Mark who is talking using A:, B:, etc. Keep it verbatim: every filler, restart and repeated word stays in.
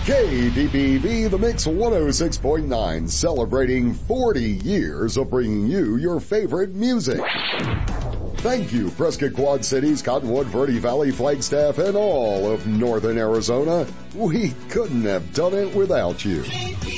A: K D B V The Mix one oh six point nine, celebrating forty years of bringing you your favorite music. Thank you, Prescott Quad Cities, Cottonwood, Verde Valley, Flagstaff, and all of Northern Arizona. We couldn't have done it without you.